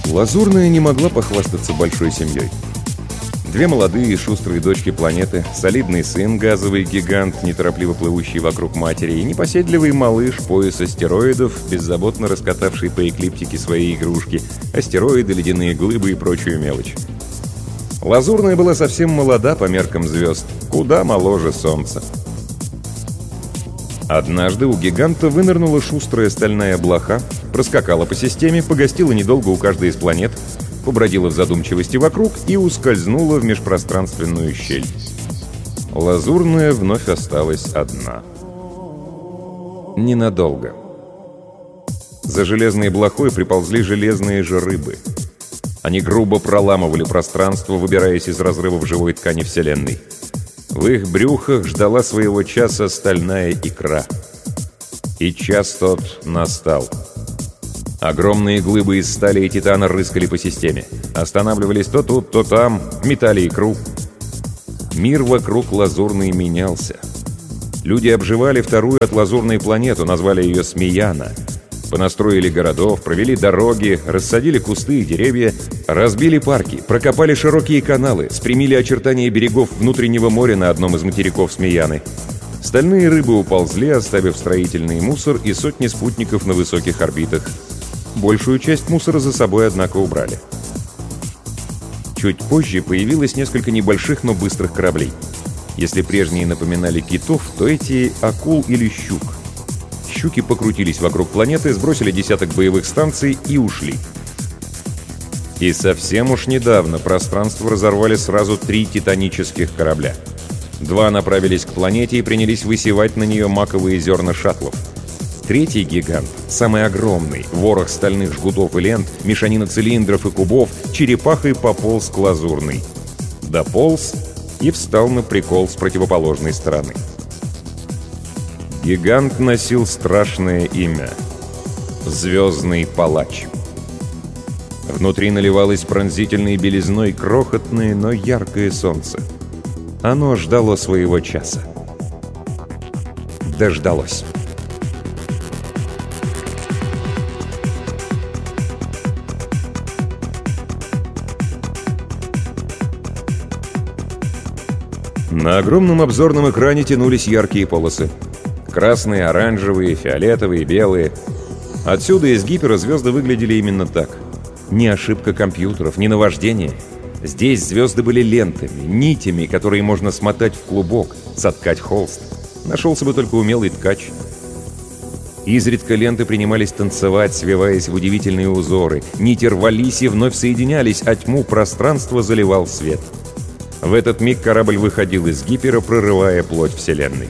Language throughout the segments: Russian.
Лазурная не могла похвастаться большой семьей. 2 молодые и шустрые дочки планеты, солидный сын, газовый гигант, неторопливо плывущий вокруг матери, и непоседливый малыш пояс астероидов, беззаботно раскатавший по эклиптике свои игрушки, астероиды, ледяные глыбы и прочую мелочь. Лазурная была совсем молода по меркам звезд, куда моложе Солнца. Однажды у гиганта вынырнула шустрая стальная блоха, проскакала по системе, погостила недолго у каждой из планет, побродила в задумчивости вокруг и ускользнула в межпространственную щель. Лазурная вновь осталась одна. Ненадолго. За железной блохой приползли железные же рыбы. Они грубо проламывали пространство, выбираясь из разрывов живой ткани Вселенной. В их брюхах ждала своего часа стальная икра. И час тот настал. Огромные глыбы из стали и титана рыскали по системе. Останавливались то тут, то там, метали икру. Мир вокруг Лазурной менялся. Люди обживали вторую от Лазурной планету, назвали ее Смеяна. Понастроили городов, провели дороги, рассадили кусты и деревья, разбили парки, прокопали широкие каналы, спрямили очертания берегов внутреннего моря на одном из материков Смеяны. Стальные рыбы уползли, оставив строительный мусор и сотни спутников на высоких орбитах. Большую часть мусора за собой, однако, убрали. Чуть позже появилось несколько небольших, но быстрых кораблей. Если прежние напоминали китов, то эти — акул или щук. Щуки покрутились вокруг планеты, сбросили десяток боевых станций и ушли. И совсем уж недавно пространство разорвали сразу 3 титанических корабля. 2 направились к планете и принялись высевать на нее маковые зерна шаттлов. 3-й гигант, самый огромный, ворох стальных жгутов и лент, мешанина цилиндров и кубов, черепахой пополз к Лазурной. Дополз и встал на прикол с противоположной стороны. Гигант носил страшное имя — Звездный Палач. Внутри наливалось пронзительной белизной крохотное, но яркое солнце. Оно ждало своего часа. Дождалось. На огромном обзорном экране тянулись яркие полосы. Красные, оранжевые, фиолетовые, белые. Отсюда из гипера звезды выглядели именно так. Не ошибка компьютеров, не наваждение. Здесь звезды были лентами, нитями, которые можно смотать в клубок, соткать холст. Нашелся бы только умелый ткач. Изредка ленты принимались танцевать, свиваясь в удивительные узоры. Нити рвались и вновь соединялись, а тьму пространства заливал свет. В этот миг корабль выходил из гипера, прорывая плоть Вселенной.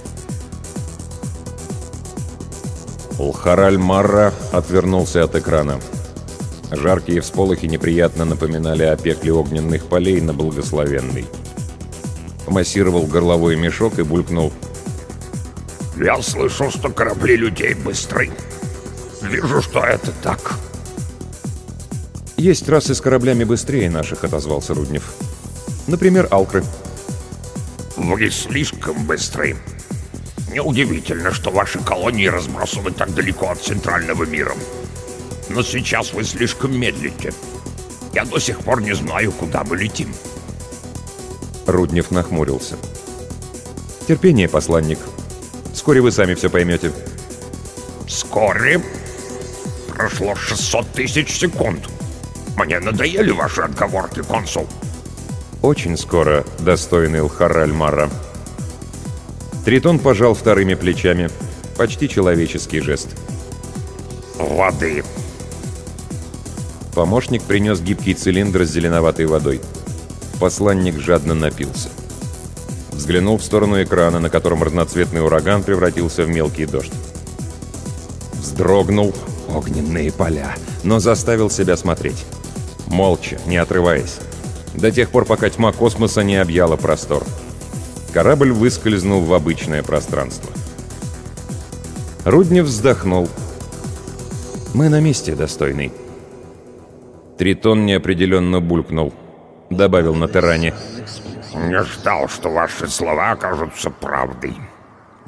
Лхараль Марра отвернулся от экрана. Жаркие всполохи неприятно напоминали о пекле огненных полей на благословенной. Массировал горловой мешок и булькнул: «Я слышал, что корабли людей быстрые. Вижу, что это так». «Есть расы с кораблями быстрее наших», — отозвался Руднев. «Например, алкры». «Вы слишком быстрые. Неудивительно, что ваши колонии разбросаны так далеко от центрального мира. Но сейчас вы слишком медлите. Я до сих пор не знаю, куда мы летим». Руднев нахмурился. «Терпение, посланник. Вскоре вы сами все поймете». «Вскоре? Прошло 600 тысяч секунд. Мне надоели ваши отговорки, консул». «Очень скоро, достойный Лхараль Марра». Тритон пожал вторыми плечами. Почти человеческий жест. «Воды». Помощник принес гибкий цилиндр с зеленоватой водой. Посланник жадно напился. Взглянул в сторону экрана, на котором разноцветный ураган превратился в мелкий дождь. Вздрогнул. Огненные поля. Но заставил себя смотреть. Молча, не отрываясь. До тех пор, пока тьма космоса не объяла простор. Корабль выскользнул в обычное пространство. Руднев вздохнул. «Мы на месте, достойный». Тритон неопределенно булькнул. Добавил на Терране: «Не ждал, что ваши слова окажутся правдой.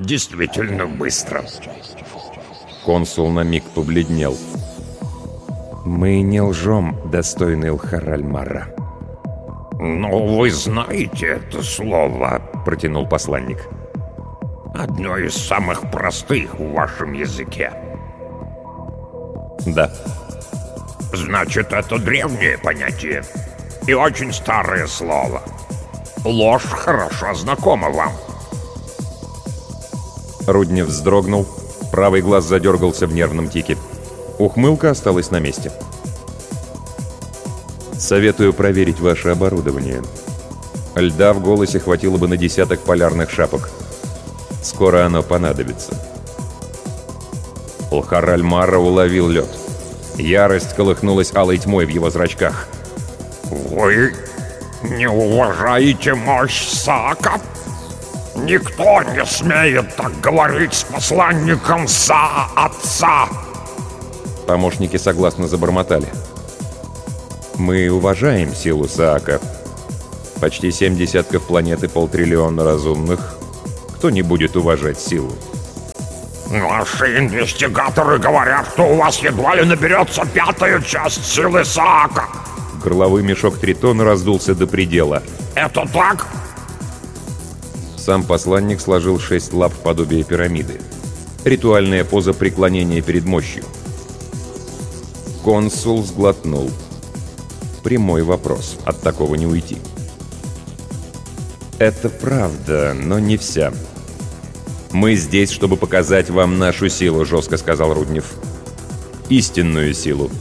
Действительно быстро». Консул на миг побледнел. «Мы не лжем, достойный Лхар-аль-Марра». «Ну, вы знаете это слово», — протянул посланник. «Одно из самых простых в вашем языке». «Да». «Значит, это древнее понятие и очень старое слово. Ложь хорошо знакома вам». Руднев вздрогнул, правый глаз задергался в нервном тике. Ухмылка осталась на месте. «Советую проверить ваше оборудование». Льда в голосе хватило бы на 10 полярных шапок. Скоро оно понадобится. Лхар-аль-Марра уловил лед. Ярость колыхнулась алой тьмой в его зрачках. «Вы не уважаете мощь Саака? Никто не смеет так говорить с посланником Са-Отца!» Помощники согласно забормотали. «Мы уважаем силу Саака. Почти 7 десятков планет и 500 миллиона разумных. Кто не будет уважать силу?» «Наши инвестигаторы говорят, что у вас едва ли наберется 1/5 часть силы Саака!» Горловой мешок Тритона раздулся до предела. «Это так?» Сам посланник сложил 6 лап в подобие пирамиды. Ритуальная поза преклонения перед мощью. Консул сглотнул. Прямой вопрос. От такого не уйти. «Это правда, но не вся. Мы здесь, чтобы показать вам нашу силу», — жестко сказал Руднев. «Истинную силу».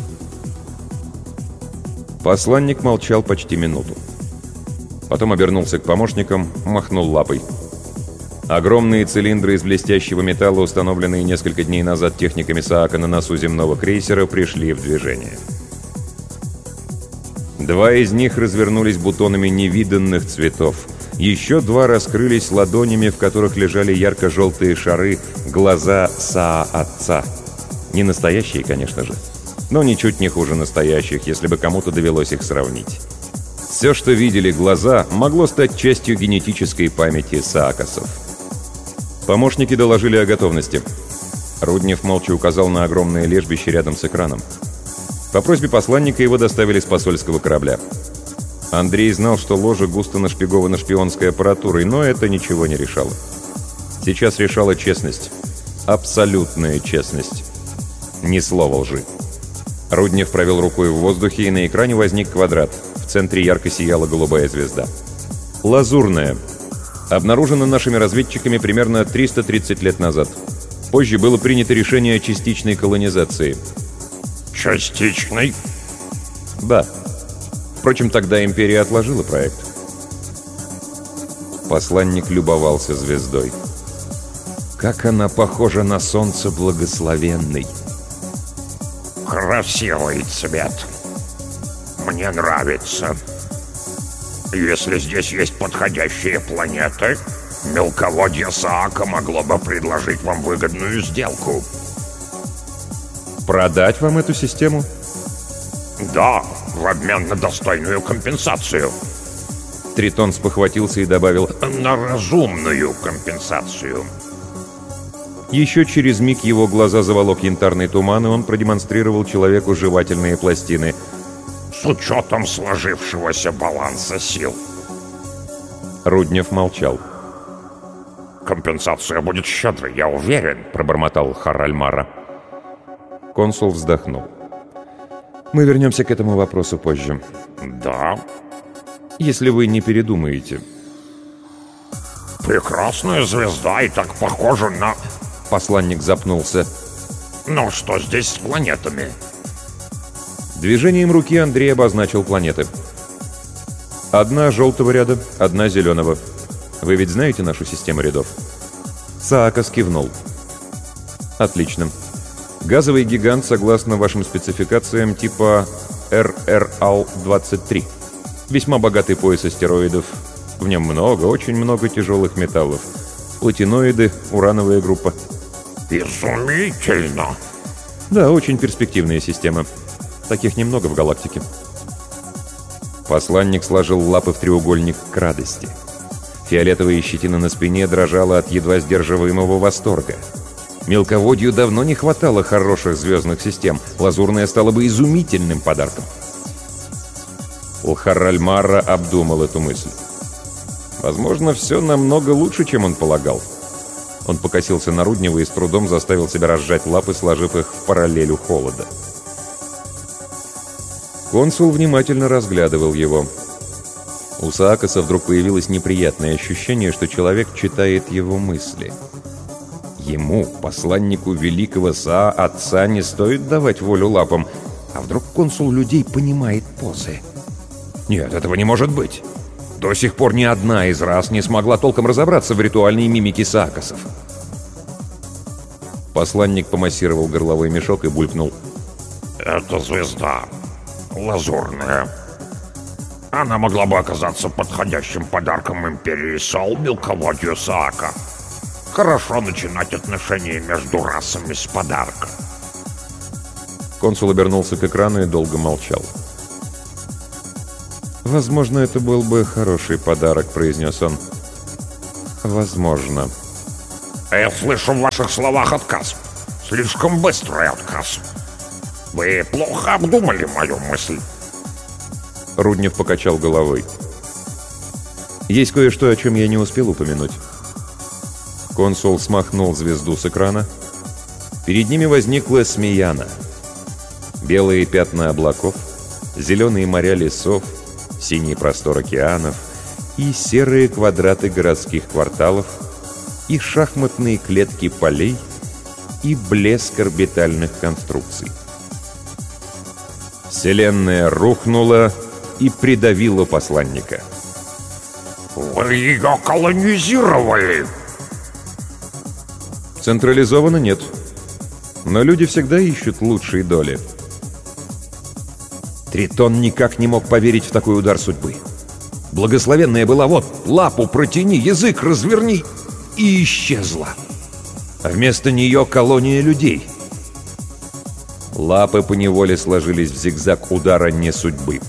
Посланник молчал почти минуту. Потом обернулся к помощникам, махнул лапой. Огромные цилиндры из блестящего металла, установленные несколько дней назад техниками Саака на носу земного крейсера, пришли в движение. 2 из них развернулись бутонами невиданных цветов. Еще 2 раскрылись ладонями, в которых лежали ярко-желтые шары, глаза Саа-Отца. Не настоящие, конечно же, но ничуть не хуже настоящих, если бы кому-то довелось их сравнить. Все, что видели глаза, могло стать частью генетической памяти Саакасов. Помощники доложили о готовности. Руднев молча указал на огромное лежбище рядом с экраном. По просьбе посланника его доставили с посольского корабля. Андрей знал, что ложа густо нашпигована шпионской аппаратурой, но это ничего не решало. Сейчас решала честность. Абсолютная честность. Ни слова лжи. Руднев провел рукой в воздухе, и на экране возник квадрат. В центре ярко сияла голубая звезда. Лазурная. Обнаружена нашими разведчиками примерно 330 лет назад. Позже было принято решение о частичной колонизации. «Частичной?» Да. Впрочем, тогда империя отложила проект. Посланник любовался звездой. Как она похожа на солнце благословенной. «Красивый цвет. Мне нравится. Если здесь есть подходящие планеты, мелководье Саака могло бы предложить вам выгодную сделку». Продать вам эту систему? «Да, в обмен на достойную компенсацию». Тритон спохватился и добавил: «На разумную компенсацию». Еще через миг его глаза заволок янтарный туман, и он продемонстрировал человеку жевательные пластины. «С учетом сложившегося баланса сил». Руднев молчал. «Компенсация будет щедрой, я уверен», — пробормотал Лхар-аль-Марра. Консул вздохнул. «Мы вернемся к этому вопросу позже». «Да?» «Если вы не передумаете». «Прекрасная звезда и так похожа на...» Посланник запнулся. «Но что здесь с планетами?» Движением руки Андрей обозначил планеты. Одна желтого ряда, одна зеленого. Вы ведь знаете нашу систему рядов? Саакас кивнул. Отлично. Газовый гигант, согласно вашим спецификациям, типа РРАЛ-23. Весьма богатый пояс астероидов. В нем много, очень много тяжелых металлов. Платиноиды, урановая группа. «Изумительно!» Да, очень перспективная система. Таких немного в галактике. Посланник сложил лапы в треугольник к радости. Фиолетовая щетина на спине дрожала от едва сдерживаемого восторга. Мелководью давно не хватало хороших звездных систем. Лазурная стала бы изумительным подарком. Лхаральмара обдумал эту мысль. Возможно, все намного лучше, чем он полагал. Он покосился на Руднева и с трудом заставил себя разжать лапы, сложив их в параллель у холода. Консул внимательно разглядывал его. У Саакаса вдруг появилось неприятное ощущение, что человек читает его мысли. Ему, посланнику великого Саа, отца, не стоит давать волю лапам. А вдруг консул людей понимает позы? Нет, этого не может быть. До сих пор ни одна из рас не смогла толком разобраться в ритуальной мимике Саакасов. Посланник помассировал горловой мешок и булькнул. «Это звезда. Лазурная. Она могла бы оказаться подходящим подарком империи Сол мелководью Саака. Хорошо начинать отношения между расами с подарка». Консул обернулся к экрану и долго молчал. «Возможно, это был бы хороший подарок», — произнес он. «Возможно». «Я слышу в ваших словах отказ. Слишком быстрый отказ. Вы плохо обдумали мою мысль». Руднев покачал головой. «Есть кое-что, о чем я не успел упомянуть». Консул смахнул звезду с экрана. Перед ними возникла Смеяна. Белые пятна облаков, зеленые моря лесов, синий простор океанов и серые квадраты городских кварталов, и шахматные клетки полей, и блеск орбитальных конструкций. Вселенная рухнула и придавила посланника. «Вы ее колонизировали!» Централизованно нет. Но люди всегда ищут лучшие доли. Тритон никак не мог поверить в такой удар судьбы. Благословенная была вот, лапу протяни, язык разверни, и исчезла. А вместо нее колония людей. Лапы поневоле сложились в зигзаг удара не судьбы.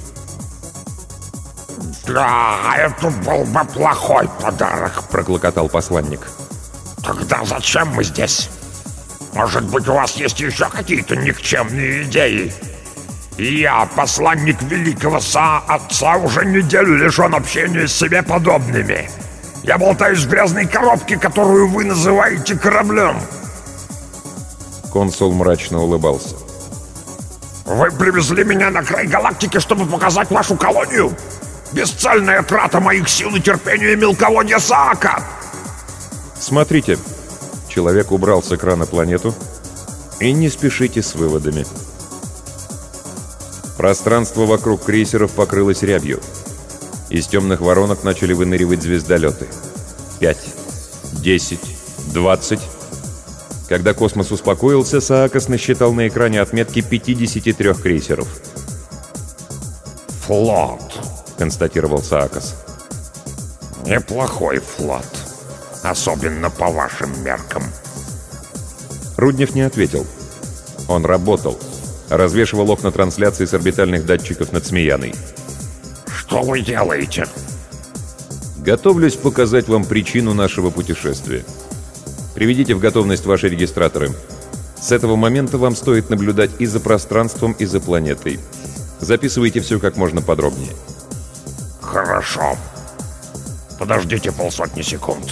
«Да, это был бы плохой подарок», — проклокотал посланник. «Тогда зачем мы здесь? Может быть, у вас есть еще какие-то никчемные идеи? Я, посланник великого Саа, отца, уже неделю лишен общения с себе подобными. Я болтаюсь в грязной коробке, которую вы называете кораблем». Консул мрачно улыбался. «Вы привезли меня на край галактики, чтобы показать вашу колонию? Бесцельная трата моих сил и терпения мелководья Саака!» «Смотрите». Человек убрал с экрана планету. «И не спешите с выводами». Пространство вокруг крейсеров покрылось рябью. Из темных воронок начали выныривать звездолеты. 5, 10, 20. Когда космос успокоился, Саакас насчитал на экране отметки 53 крейсеров. «Флот», — констатировал Саакас. «Неплохой флот. Особенно по вашим меркам». Руднев не ответил. Он работал. Развешивал окна трансляции с орбитальных датчиков над Смеяной. «Что вы делаете?» «Готовлюсь показать вам причину нашего путешествия. Приведите в готовность ваши регистраторы. С этого момента вам стоит наблюдать и за пространством, и за планетой. Записывайте все как можно подробнее». «Хорошо. Подождите полсотни секунд.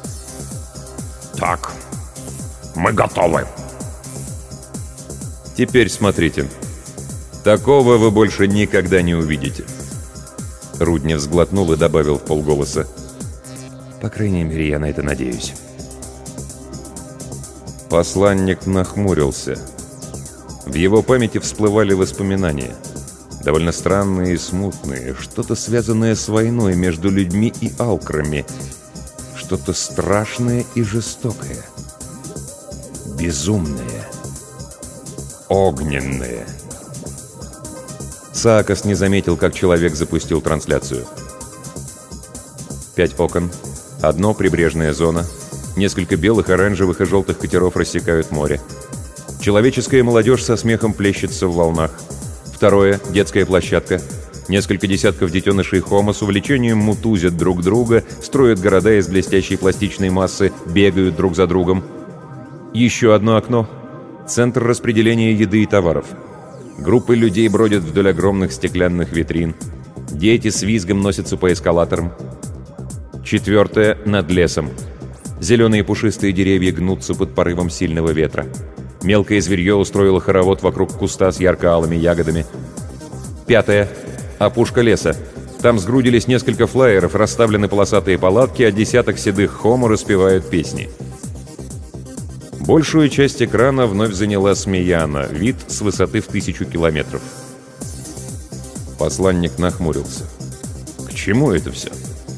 Так, мы готовы». «Теперь смотрите. Такого вы больше никогда не увидите». Руднев сглотнул и добавил вполголоса. «По крайней мере, я на это надеюсь». Посланник нахмурился. В его памяти всплывали воспоминания. Довольно странные и смутные. Что-то связанное с войной между людьми и алкрами. Что-то страшное и жестокое. Безумное. Огненное. Саакас не заметил, как человек запустил трансляцию. 5 окон. Одно — прибрежная зона. Несколько белых, оранжевых и желтых катеров рассекают море. Человеческая молодежь со смехом плещется в волнах. Второе — детская площадка. Несколько десятков детенышей Хомо с увлечением мутузят друг друга, строят города из блестящей пластичной массы, бегают друг за другом. Еще одно окно. Центр распределения еды и товаров. Группы людей бродят вдоль огромных стеклянных витрин. Дети с визгом носятся по эскалаторам. Четвертое — над лесом. Зеленые пушистые деревья гнутся под порывом сильного ветра. Мелкое зверье устроило хоровод вокруг куста с ярко-алыми ягодами. Пятое — опушка леса. Там сгрудились несколько флаеров, расставлены полосатые палатки, а десяток седых хомо распевают песни. Большую часть экрана вновь заняла Смеяна, вид с высоты в 1000 километров. Посланник нахмурился. К чему это все?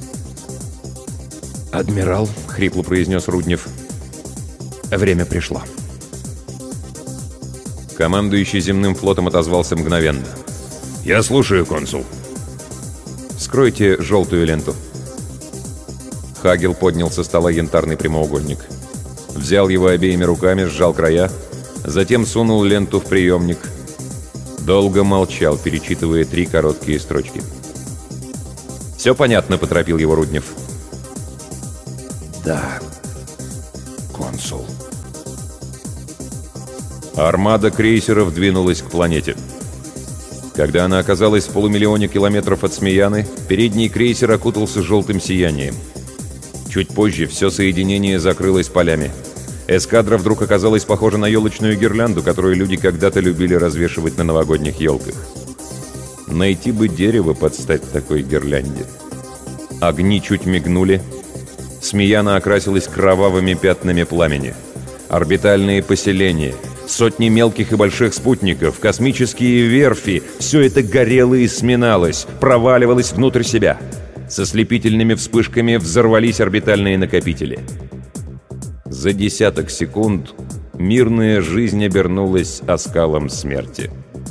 «Адмирал», — хрипло произнес Руднев, — «время пришло». Командующий земным флотом отозвался мгновенно. «Я слушаю, консул». «Скройте желтую ленту». Хагел поднял со стола янтарный прямоугольник. Взял его обеими руками, сжал края, затем сунул ленту в приемник. Долго молчал, перечитывая 3 короткие строчки. «Все понятно», — поторопил его Руднев. «Да, консул». Армада крейсеров двинулась к планете. Когда она оказалась в полумиллионе километров от Смеяны, передний крейсер окутался желтым сиянием. Чуть позже все соединение закрылось полями. Эскадра вдруг оказалась похожа на елочную гирлянду, которую люди когда-то любили развешивать на новогодних елках. Найти бы дерево под стать такой гирлянде. Огни чуть мигнули. Смеяна окрасилась кровавыми пятнами пламени. Орбитальные поселения, сотни мелких и больших спутников, космические верфи — все это горело и сминалось, проваливалось внутрь себя. Со слепительными вспышками взорвались орбитальные накопители. За десяток секунд мирная жизнь обернулась оскалом смерти.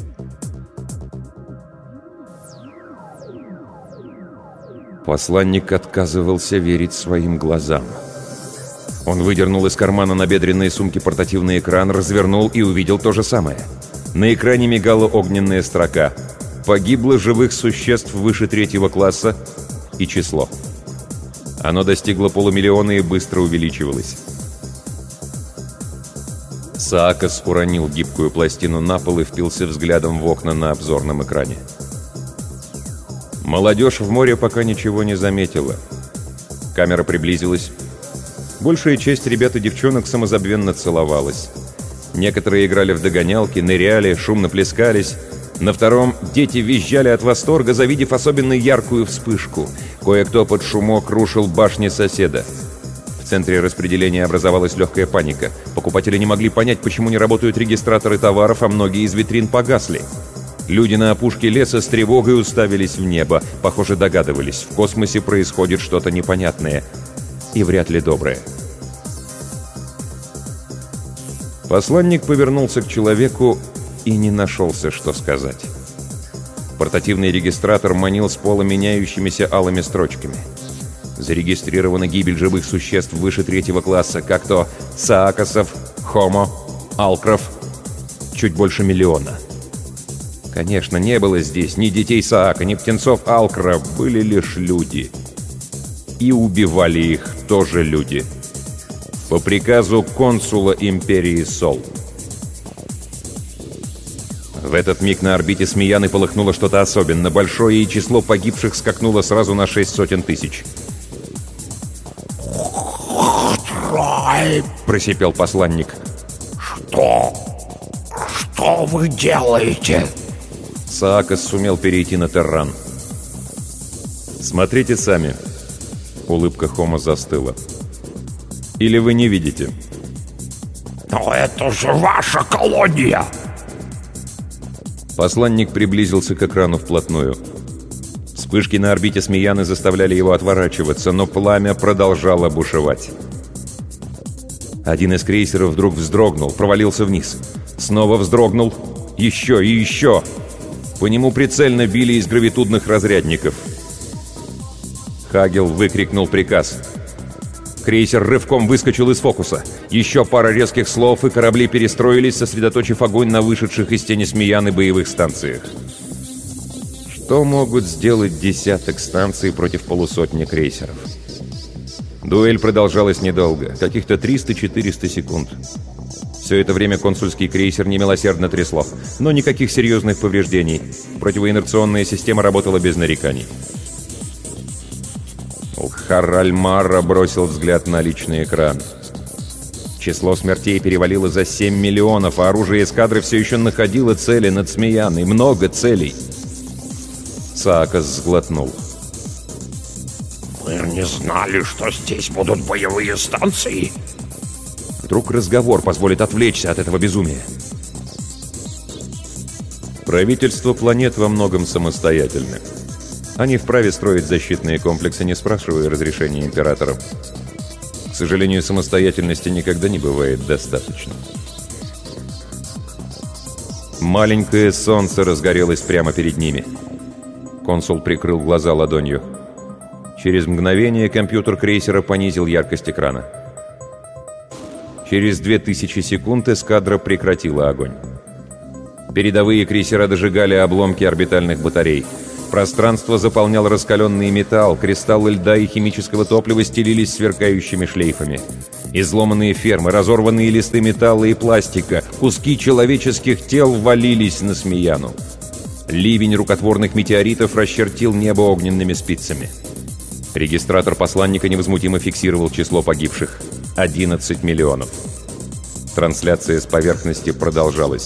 Посланник отказывался верить своим глазам. Он выдернул из кармана набедренной сумки портативный экран, развернул и увидел то же самое. На экране мигала огненная строка. Погибло живых существ выше 3-го класса и число. Оно достигло полумиллиона и быстро увеличивалось. Саакас уронил гибкую пластину на пол и впился взглядом в окна на обзорном экране. Молодежь в море пока ничего не заметила. Камера приблизилась. Большая часть ребят и девчонок самозабвенно целовалась. Некоторые играли в догонялки, ныряли, шумно плескались. На втором дети визжали от восторга, завидев особенно яркую вспышку. Кое-кто под шумок рушил башни соседа. В центре распределения образовалась легкая паника. Покупатели не могли понять, почему не работают регистраторы товаров, а многие из витрин погасли. Люди на опушке леса с тревогой уставились в небо. Похоже, догадывались, в космосе происходит что-то непонятное. И вряд ли доброе. Посланник повернулся к человеку и не нашелся, что сказать. Портативный регистратор манил с пола меняющимися алыми строчками. Зарегистрирована гибель живых существ выше 3-го класса, как то Саакасов, Хомо, Алкров. Чуть больше 1 миллиона. Конечно, не было здесь ни детей Саака, ни птенцов Алкра, были лишь люди. И убивали их тоже люди. По приказу консула Империи Сол. В этот миг на орбите Смеяны полыхнуло что-то особенно большое, и число погибших скакнуло сразу на 600 тысяч. Просипел посланник. Что вы делаете?» Саакас сумел перейти на Терран. «Смотрите сами». Улыбка Хома застыла. «Или вы не видите?» «Но это же ваша колония!» Посланник приблизился к экрану вплотную. Вспышки на орбите Смеяны заставляли его отворачиваться, но пламя продолжало бушевать. Один из крейсеров вдруг вздрогнул, провалился вниз. Снова вздрогнул. Еще и еще. По нему прицельно били из гравитудных разрядников. Хагел выкрикнул приказ. Крейсер рывком выскочил из фокуса. Еще пара резких слов, и корабли перестроились, сосредоточив огонь на вышедших из тени Смеяны боевых станциях. Что могут сделать десяток станций против полусотни крейсеров? Дуэль продолжалась недолго, каких-то 300-400 секунд. Все это время консульский крейсер немилосердно трясло, но никаких серьезных повреждений. Противоинерционная система работала без нареканий. Лхар-Аль-Марра бросил взгляд на личный экран. Число смертей перевалило за 7 миллионов, а оружие эскадры все еще находило цели над Смеяной. Много целей. Саакас сглотнул. «Вы не знали, что здесь будут боевые станции?» Вдруг разговор позволит отвлечься от этого безумия. Правительство планет во многом самостоятельны. Они вправе строить защитные комплексы, не спрашивая разрешения императоров. К сожалению, самостоятельности никогда не бывает достаточно. Маленькое солнце разгорелось прямо перед ними. Консул прикрыл глаза ладонью. Через мгновение компьютер крейсера понизил яркость экрана. Через 2000 секунд эскадра прекратила огонь. Передовые крейсера дожигали обломки орбитальных батарей. Пространство заполнял раскаленный металл, кристаллы льда и химического топлива стелились сверкающими шлейфами. Изломанные фермы, разорванные листы металла и пластика, куски человеческих тел валились на Смеяну. Ливень рукотворных метеоритов расчертил небо огненными спицами. Регистратор посланника невозмутимо фиксировал число погибших — 11 миллионов. Трансляция с поверхности продолжалась.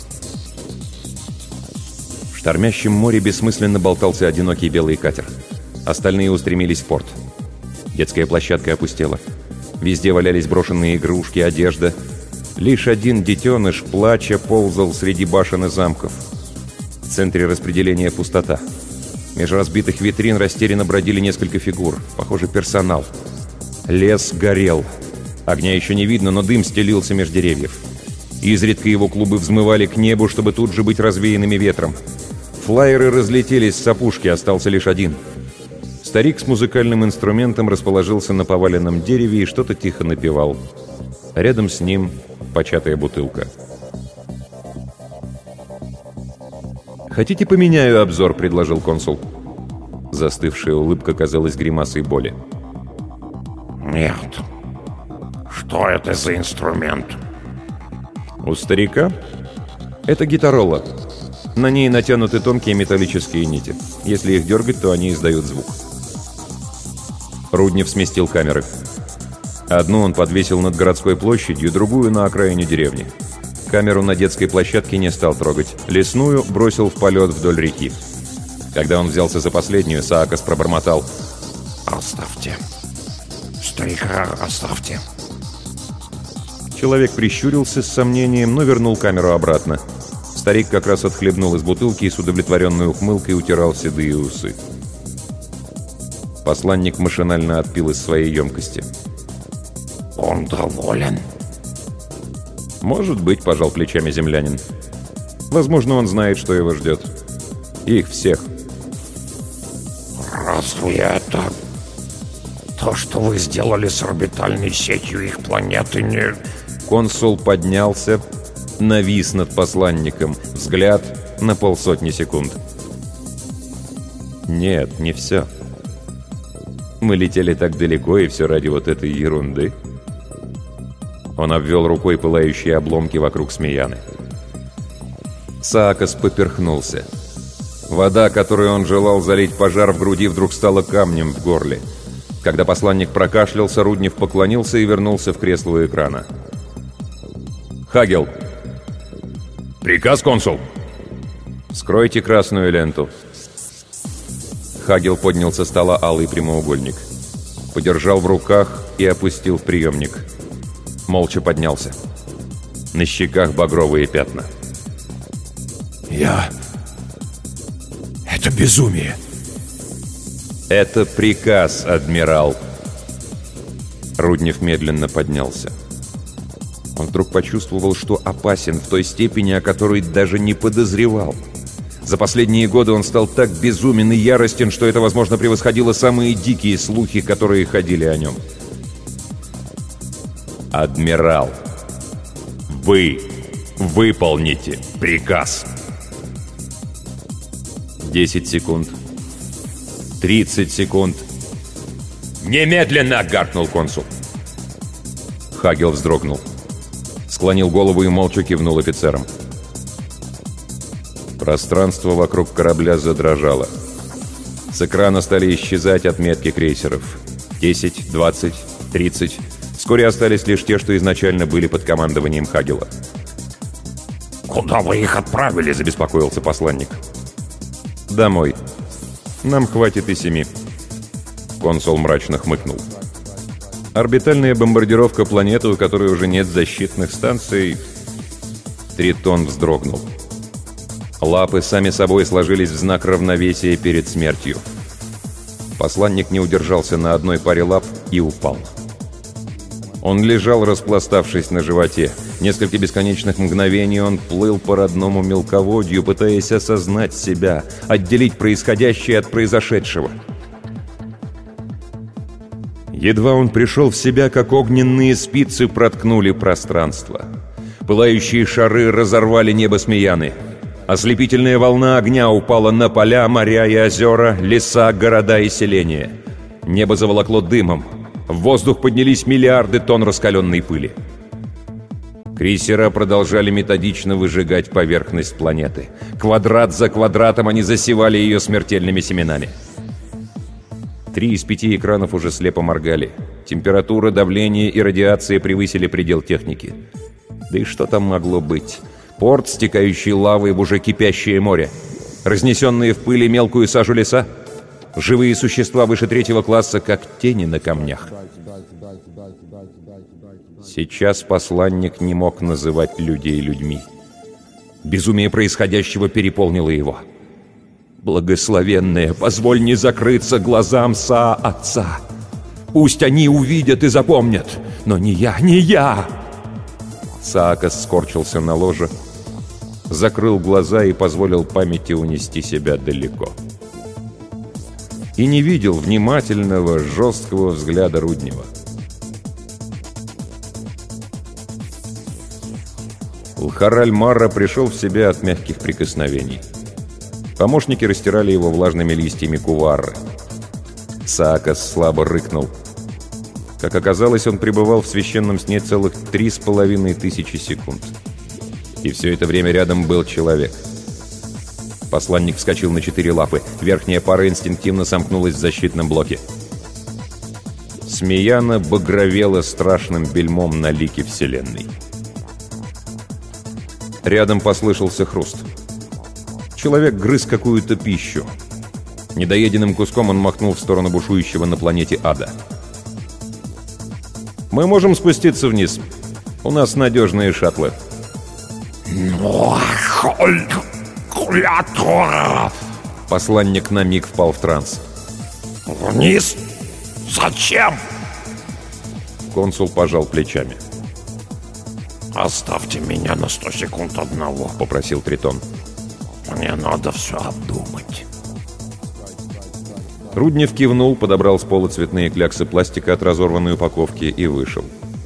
В штормящем море бессмысленно болтался одинокий белый катер. Остальные устремились в порт. Детская площадка опустела. Везде валялись брошенные игрушки, одежда. Лишь один детеныш, плача, ползал среди башен и замков. В центре распределения пустота. Меж разбитых витрин растерянно бродили несколько фигур. Похоже, персонал. Лес горел. Огня еще не видно, но дым стелился меж деревьев. Изредка его клубы взмывали к небу, чтобы тут же быть развеянными ветром. Флайеры разлетелись с опушки, остался лишь один. Старик с музыкальным инструментом расположился на поваленном дереве и что-то тихо напевал. Рядом с ним початая бутылка. «Хотите, поменяю обзор?» — предложил консул. Застывшая улыбка казалась гримасой боли. «Нет. Что это за инструмент?» «У старика? Это гитаролла. На ней натянуты тонкие металлические нити. Если их дергать, то они издают звук». Руднев сместил камеры. Одну он подвесил над городской площадью, другую — на окраине деревни. Камеру на детской площадке не стал трогать. Лесную бросил в полет вдоль реки. Когда он взялся за последнюю, Саакас пробормотал: «Оставьте. Старика оставьте». Человек прищурился с сомнением, но вернул камеру обратно. Старик как раз отхлебнул из бутылки и с удовлетворенной ухмылкой утирал седые усы. Посланник машинально отпил из своей емкости. «Он доволен?» «Может быть», — пожал плечами землянин. «Возможно, он знает, что его ждет. Их всех». «Разве это то, что вы сделали с орбитальной сетью их планеты, не...» Консул поднялся, навис над посланником, взгляд на 50 секунд. «Нет, не все. Мы летели так далеко, и все ради вот этой ерунды». Он обвел рукой пылающие обломки вокруг Смеяны. Саакас поперхнулся. Вода, которой он желал залить пожар в груди, вдруг стала камнем в горле. Когда посланник прокашлялся, Руднев поклонился и вернулся в кресло у экрана. «Хагел!» «Приказ, консул!» «Скройте красную ленту». Хагел поднял со стола алый прямоугольник. Подержал в руках и опустил в приемник. Молча поднялся. На щеках багровые пятна. Это безумие!» «Это приказ, адмирал!» Руднев медленно поднялся. Он вдруг почувствовал, что опасен в той степени, о которой даже не подозревал. За последние годы он стал так безумен и яростен, что это, возможно, превосходило самые дикие слухи, которые ходили о нем. «Адмирал, вы выполните приказ!» 10 секунд. 30 секунд. «Немедленно!» — гаркнул консул. Хагел вздрогнул. Склонил голову и молча кивнул офицерам. Пространство вокруг корабля задрожало. С экрана стали исчезать отметки крейсеров. 10, 20, 30. Вскоре остались лишь те, что изначально были под командованием Хагела. «Куда вы их отправили?» — забеспокоился посланник. «Домой. Нам хватит и 7». Консул мрачно хмыкнул. Орбитальная бомбардировка планеты, у которой уже нет защитных станций... Тритон вздрогнул. Лапы сами собой сложились в знак равновесия перед смертью. Посланник не удержался на одной паре лап и упал. Он лежал, распластавшись на животе. Несколько бесконечных мгновений он плыл по родному мелководью, пытаясь осознать себя, отделить происходящее от произошедшего. Едва он пришел в себя, как огненные спицы проткнули пространство. Пылающие шары разорвали небо Смеяны. Ослепительная волна огня упала на поля, моря и озера, леса, города и селения. Небо заволокло дымом. В воздух поднялись миллиарды тонн раскаленной пыли. Крейсера продолжали методично выжигать поверхность планеты. Квадрат за квадратом они засевали ее смертельными семенами. 3 из 5 экранов уже слепо моргали. Температура, давление и радиация превысили предел техники. Да и что там могло быть? Порт, стекающий лавой в уже кипящее море. Разнесенные в пыли мелкую сажу леса. Живые существа выше 3-го класса, как тени на камнях. Сейчас посланник не мог называть людей людьми. Безумие происходящего переполнило его. «Благословенная, позволь не закрыться глазам Саа Отца. Пусть они увидят и запомнят, но не я, не я!» Саакас скорчился на ложе, закрыл глаза и позволил памяти унести себя далеко. И не видел внимательного, жесткого взгляда Руднева. Лхараль-Марра пришел в себя от мягких прикосновений. Помощники растирали его влажными листьями куварры. Саакас слабо рыкнул. Как оказалось, он пребывал в священном сне целых 3500 секунд. И все это время рядом был человек. Посланник вскочил на 4 лапы. Верхняя пара инстинктивно сомкнулась в защитном блоке. Смеяна багровела страшным бельмом на лике Вселенной. Рядом послышался хруст. Человек грыз какую-то пищу. Недоеденным куском он махнул в сторону бушующего на планете ада. «Мы можем спуститься вниз. У нас надежные шаттлы». Посланник на миг впал в транс. «Вниз? Зачем?» Консул пожал плечами. «Оставьте меня на 100 секунд одного», — попросил Тритон. «Мне надо все обдумать». Руднев кивнул, подобрал с пола цветные кляксы пластика от разорванной упаковки и вышел.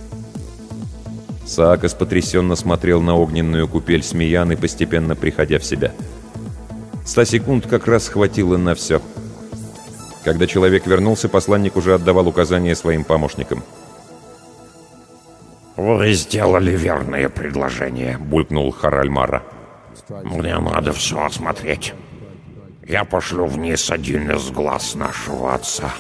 Саакас потрясенно смотрел на огненную купель Смеяны, постепенно приходя в себя. 100 секунд как раз хватило на все. Когда человек вернулся, посланник уже отдавал указания своим помощникам. «Вы сделали верное предложение», — булькнул Хараль-Марра. «Мне надо все осмотреть. Я пошлю вниз один из глаз нашего отца».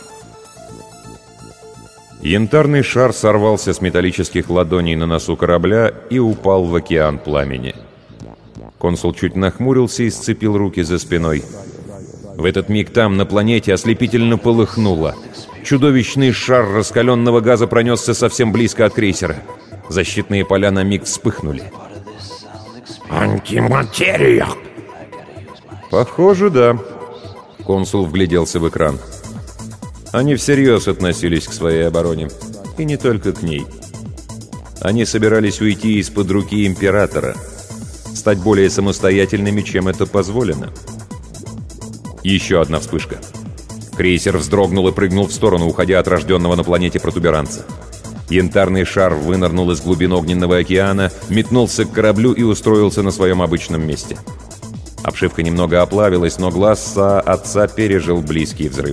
Янтарный шар сорвался с металлических ладоней на носу корабля и упал в океан пламени. Консул чуть нахмурился и сцепил руки за спиной. В этот миг там, на планете, ослепительно полыхнуло. Чудовищный шар раскаленного газа пронесся совсем близко от крейсера. Защитные поля на миг вспыхнули. «Антиматерия!» «Похоже, да». Консул вгляделся в экран. Они всерьез относились к своей обороне. И не только к ней. Они собирались уйти из-под руки Императора. Стать более самостоятельными, чем это позволено. Еще одна вспышка. Крейсер вздрогнул и прыгнул в сторону, уходя от рожденного на планете протуберанца. Янтарный шар вынырнул из глубин огненного океана, метнулся к кораблю и устроился на своем обычном месте. Обшивка немного оплавилась, но глаз Саа Отца пережил близкий взрыв.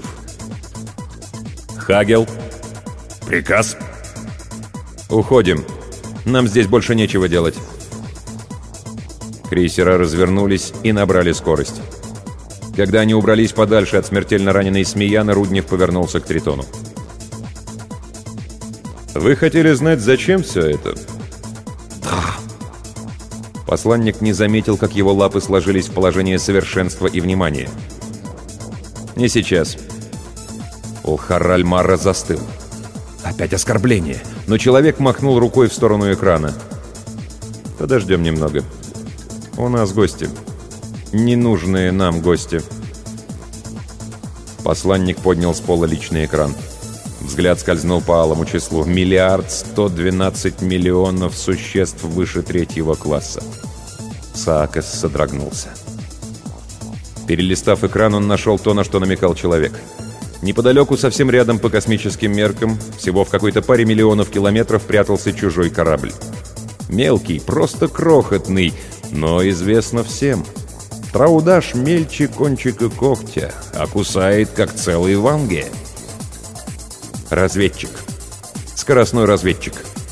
«Хагел!» «Приказ?» «Уходим. Нам здесь больше нечего делать». Крейсера развернулись и набрали скорость. Когда они убрались подальше от смертельно раненой Смеяны, Руднев повернулся к Тритону. «Вы хотели знать, зачем все это?» «Да». Посланник не заметил, как его лапы сложились в положение совершенства и внимания. «Не сейчас». Улхар-Аль-Марра застыл. Опять оскорбление. Но человек махнул рукой в сторону экрана. «Подождем немного. У нас гости. Ненужные нам гости». Посланник поднял с пола личный экран. Взгляд скользнул по алому числу. 1 112 000 000 существ выше 3-го класса. Саакас содрогнулся. Перелистав экран, он нашел то, на что намекал человек. Неподалеку, совсем рядом по космическим меркам, всего в какой-то паре миллионов километров прятался чужой корабль. Мелкий, просто крохотный, но известно всем. Траудаш мельче кончика когтя, а кусает, как целый ванге. Разведчик. Скоростной разведчик.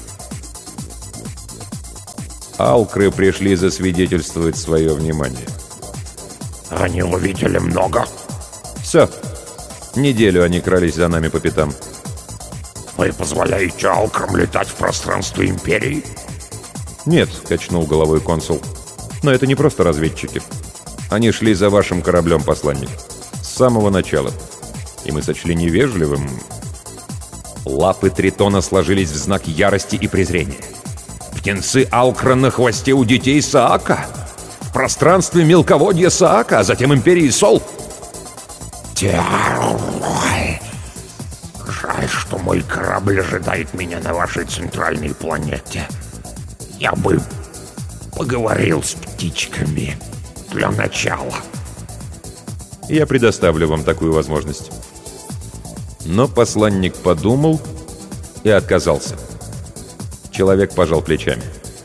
Алкры пришли засвидетельствовать свое внимание. «Они увидели много?» «Все. Неделю они крались за нами по пятам». «Вы позволяете алкрам летать в пространство Империи?» «Нет», — качнул головой консул. «Но это не просто разведчики. Они шли за вашим кораблем, посланник. С самого начала. И мы сочли невежливым...» Лапы Тритона сложились в знак ярости и презрения. «Птенцы Алкра на хвосте у детей Саака! В пространстве мелководья Саака, а затем Империи Сол!» Жаль, что мой корабль ожидает меня на вашей центральной планете. Я бы поговорил с птичками для начала». «Я предоставлю вам такую возможность». Но посланник подумал и отказался. Человек пожал плечами.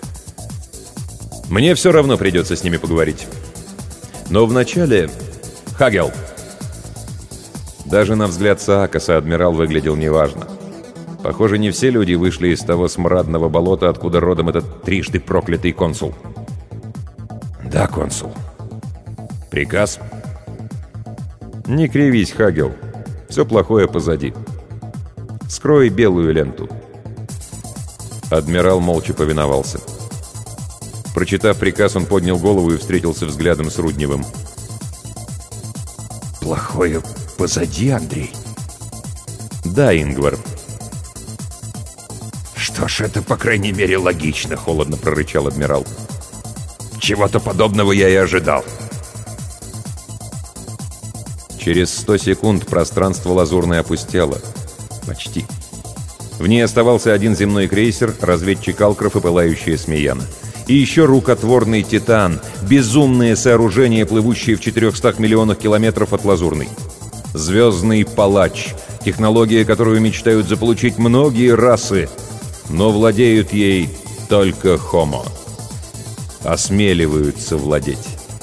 «Мне все равно придется с ними поговорить. Но вначале... Хагел!» Даже на взгляд Саакаса адмирал выглядел неважно. Похоже, не все люди вышли из того смрадного болота, откуда родом этот трижды проклятый консул. «Да, консул». «Приказ?» «Не кривись, Хагел. Все плохое позади. Скрой белую ленту». Адмирал молча повиновался. Прочитав приказ, он поднял голову и встретился взглядом с Рудневым. «Плохое позади, Андрей?» «Да, Ингвар». «Что ж, это, по крайней мере, логично», — холодно прорычал адмирал. «Чего-то подобного я и ожидал». Через 100 секунд пространство Лазурное опустело. Почти. В ней оставался один земной крейсер, разведчик Алкров и пылающая Смеяна. И еще рукотворный Титан, безумное сооружение, плывущее в 400 миллионах километров от Лазурной. Звездный палач, технология, которую мечтают заполучить многие расы, но владеют ей только Homo. Осмеливаются владеть.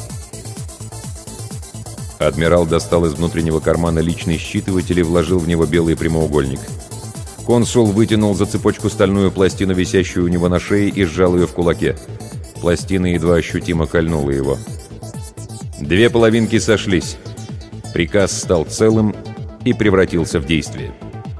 Адмирал достал из внутреннего кармана личный считыватель и вложил в него белый прямоугольник. Консул вытянул за цепочку стальную пластину, висящую у него на шее, и сжал ее в кулаке. Пластина едва ощутимо кольнула его. 2 половинки сошлись. Приказ стал целым и превратился в действие.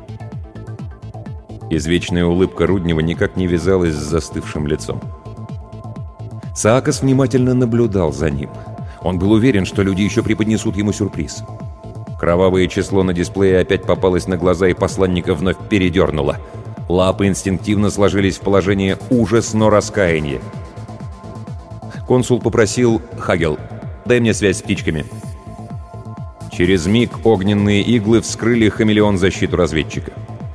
Извечная улыбка Руднева никак не вязалась с застывшим лицом. Саакас внимательно наблюдал за ним. Он был уверен, что люди еще преподнесут ему сюрприз. Кровавое число на дисплее опять попалось на глаза, и посланника вновь передернуло. Лапы инстинктивно сложились в положение ужас, но раскаяние. Консул попросил: «Хагел, дай мне связь с птичками». Через миг огненные иглы вскрыли хамелеон-защиту разведчика.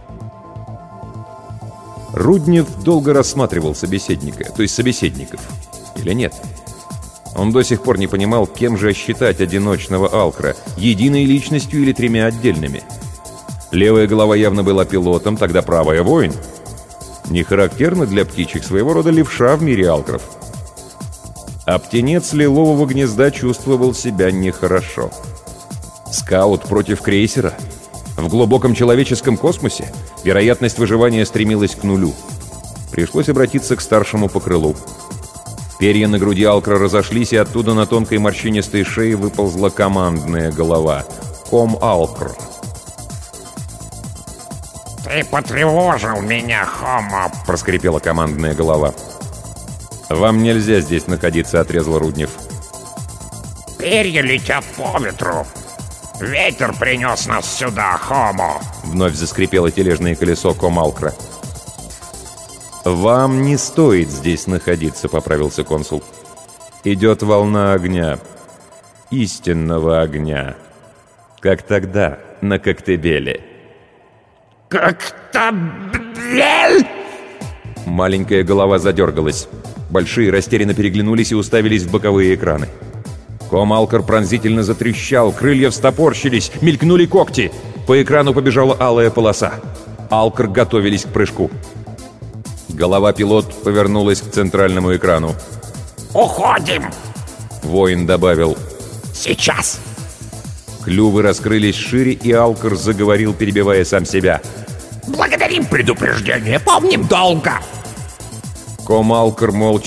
Руднев долго рассматривал собеседника, то есть собеседников. Или нет? Он до сих пор не понимал, кем же считать одиночного Алкра, единой личностью или 3 отдельными. Левая голова явно была пилотом, тогда правая — воин. Не характерно для птичек, своего рода левша в мире Алкров. А птенец лилового гнезда чувствовал себя нехорошо. Скаут против крейсера? В глубоком человеческом космосе вероятность выживания стремилась к нулю. Пришлось обратиться к старшему по крылу. Перья на груди Алкра разошлись, и оттуда на тонкой морщинистой шее выползла командная голова. Ком Алкр. «Ты потревожил меня, Хомо!» — проскрипела командная голова. «Вам нельзя здесь находиться», — отрезал Руднев. «Перья летят по ветру. Ветер принес нас сюда, Хомо!» Вновь заскрипело тележное колесо Ком Алкра. «Вам не стоит здесь находиться», — поправился консул. «Идет волна огня. Истинного огня. Как тогда, на Коктебеле». «Коктебель?» Маленькая голова задергалась. Большие растерянно переглянулись и уставились в боковые экраны. Ком Алкр пронзительно затрещал, крылья встопорщились, мелькнули когти. По экрану побежала алая полоса. Алкр готовились к прыжку. Голова-пилот повернулась к центральному экрану. «Уходим!» Воин добавил: «Сейчас!» Клювы раскрылись шире, и Алкр заговорил, перебивая сам себя. «Благодарим предупреждение, помним долго!» Ком Алкр молча